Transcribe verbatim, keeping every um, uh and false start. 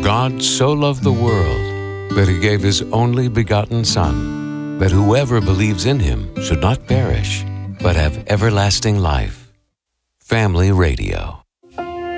God so loved the world that he gave his only begotten Son, that whoever believes in him should not perish, but have everlasting life. Family Radio.